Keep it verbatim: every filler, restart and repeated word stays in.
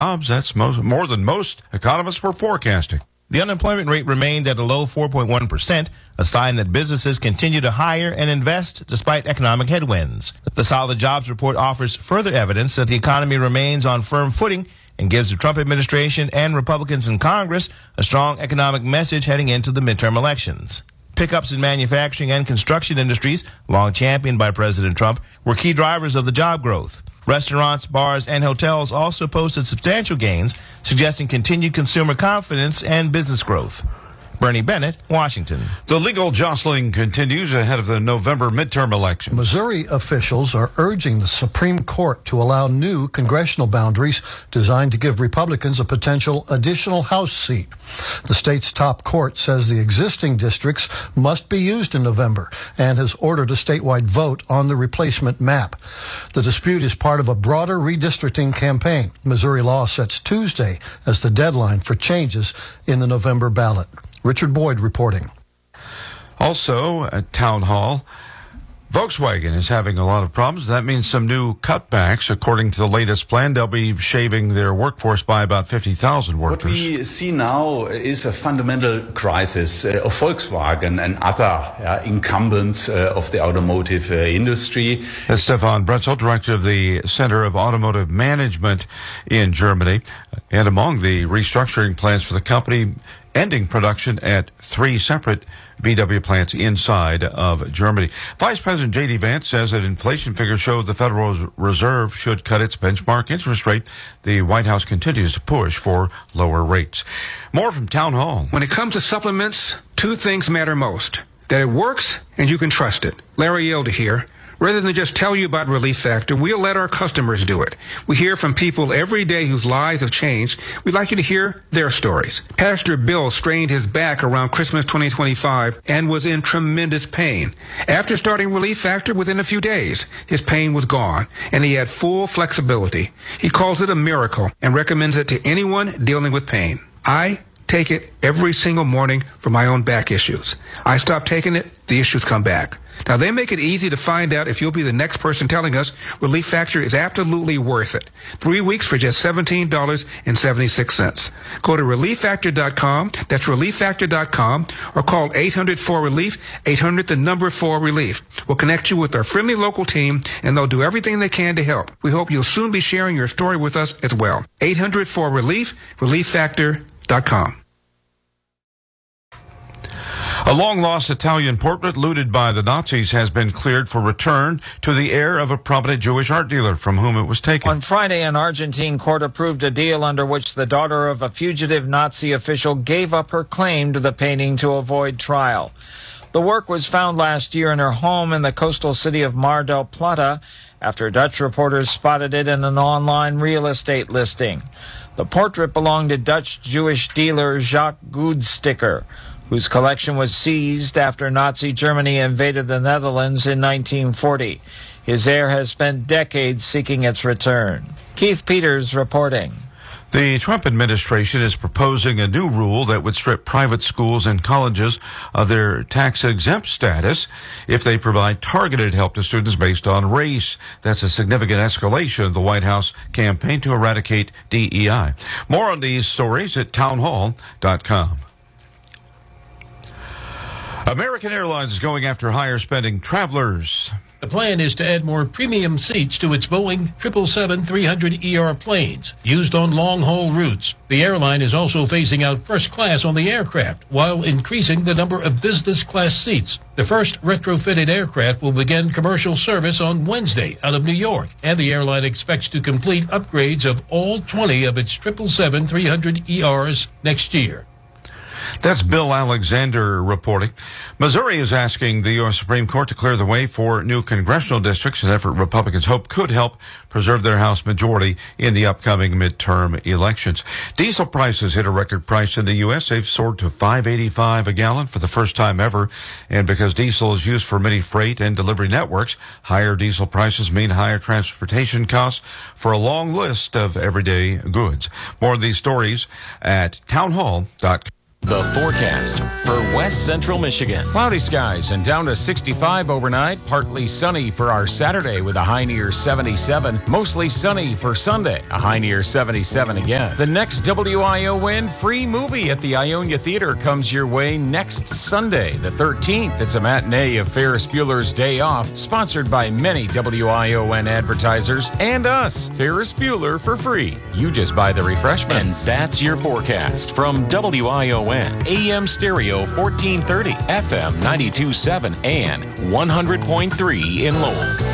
jobs. That's most, more than most economists were forecasting. The unemployment rate remained at a low four point one percent, a sign that businesses continue to hire and invest despite economic headwinds. The solid jobs report offers further evidence that the economy remains on firm footing and gives the Trump administration and Republicans in Congress a strong economic message heading into the midterm elections. Pickups in manufacturing and construction industries, long championed by President Trump, were key drivers of the job growth. Restaurants, bars, and hotels also posted substantial gains, suggesting continued consumer confidence and business growth. Bernie Bennett, Washington. The legal jostling continues ahead of the November midterm elections. Missouri officials are urging the Supreme Court to allow new congressional boundaries designed to give Republicans a potential additional House seat. The state's top court says the existing districts must be used in November and has ordered a statewide vote on the replacement map. The dispute is part of a broader redistricting campaign. Missouri law sets Tuesday as the deadline for changes in the November ballot. Richard Boyd reporting. Also at Town Hall, Volkswagen is having a lot of problems. That means some new cutbacks. According to the latest plan, they'll be shaving their workforce by about fifty thousand workers. What we see now is a fundamental crisis uh, of Volkswagen and other uh, incumbents uh, of the automotive uh, industry. That's Stefan Bretzel, director of the Center of Automotive Management in Germany. And among the restructuring plans for the company, ending production at three separate V W plants inside of Germany. Vice President J D. Vance says that inflation figures show the Federal Reserve should cut its benchmark interest rate. The White House continues to push for lower rates. More from Town Hall. When it comes to supplements, two things matter most: that it works and you can trust it. Larry Elder here. Rather than just tell you about Relief Factor, we'll let our customers do it. We hear from people every day whose lives have changed. We'd like you to hear their stories. Pastor Bill strained his back around Christmas twenty twenty-five and was in tremendous pain. After starting Relief Factor, within a few days, his pain was gone, and he had full flexibility. He calls it a miracle and recommends it to anyone dealing with pain. I take it every single morning for my own back issues. I stop taking it, the issues come back. Now, they make it easy to find out if you'll be the next person telling us Relief Factor is absolutely worth it. Three weeks for just seventeen dollars and seventy-six cents. Go to relief factor dot com, that's relief factor dot com, or call eight hundred four relief, eight hundred the number four relief. We'll connect you with our friendly local team, and they'll do everything they can to help. We hope you'll soon be sharing your story with us as well. eight hundred four relief, relief factor dot com. A long-lost Italian portrait looted by the Nazis has been cleared for return to the heir of a prominent Jewish art dealer from whom it was taken. On Friday, an Argentine court approved a deal under which the daughter of a fugitive Nazi official gave up her claim to the painting to avoid trial. The work was found last year in her home in the coastal city of Mar del Plata after Dutch reporters spotted it in an online real estate listing. The portrait belonged to Dutch Jewish dealer Jacques Goudsticker, whose collection was seized after Nazi Germany invaded the Netherlands in nineteen forty. His heir has spent decades seeking its return. Keith Peters reporting. The Trump administration is proposing a new rule that would strip private schools and colleges of their tax-exempt status if they provide targeted help to students based on race. That's a significant escalation of the White House campaign to eradicate D E I. More on these stories at town hall dot com. American Airlines is going after higher spending travelers. The plan is to add more premium seats to its Boeing seven seventy-seven three hundred E R planes used on long-haul routes. The airline is also phasing out first class on the aircraft while increasing the number of business class seats. The first retrofitted aircraft will begin commercial service on Wednesday out of New York, and the airline expects to complete upgrades of all twenty of its seven seventy-seven three hundred E Rs next year. That's Bill Alexander reporting. Missouri is asking the U S Supreme Court to clear the way for new congressional districts, an effort Republicans hope could help preserve their House majority in the upcoming midterm elections. Diesel prices hit a record price in the U S. They've soared to five eighty-five a gallon for the first time ever. And because diesel is used for many freight and delivery networks, higher diesel prices mean higher transportation costs for a long list of everyday goods. More of these stories at town hall dot com. The forecast for West Central Michigan. Cloudy skies and down to sixty-five overnight. Partly sunny for our Saturday with a high near seventy-seven. Mostly sunny for Sunday, a high near seventy-seven again. The next W I O N free movie at the Ionia Theater comes your way next Sunday, the thirteenth. It's a matinee of Ferris Bueller's Day Off, sponsored by many W I O N advertisers and us. Ferris Bueller for free. You just buy the refreshments. And that's your forecast from W I O N. A M Stereo fourteen thirty, F M ninety-two point seven, and one hundred point three in Lowell.